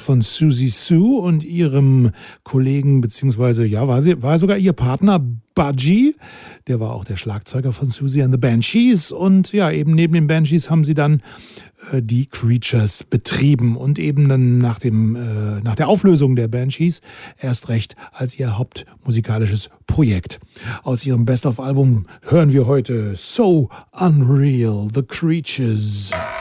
von Siouxsie Sioux und ihrem Kollegen, beziehungsweise, ja, war sogar ihr Partner, Budgie. Der war auch der Schlagzeuger von Siouxsie and the Banshees. Und ja, eben neben den Banshees haben sie dann die Creatures betrieben und eben dann nach der Auflösung der Banshees erst recht als ihr hauptmusikalisches Projekt. Aus ihrem Best-of-Album hören wir heute So Unreal, The Creatures.